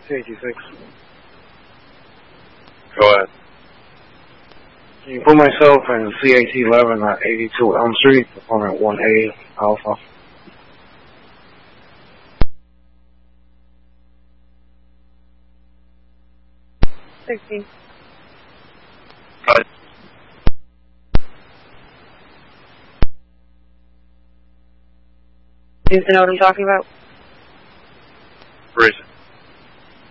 286. Go ahead. Can you put myself in CAT-11 at 82 Elm Street, apartment 1A, Alpha? Go ahead. Do you know what I'm talking about?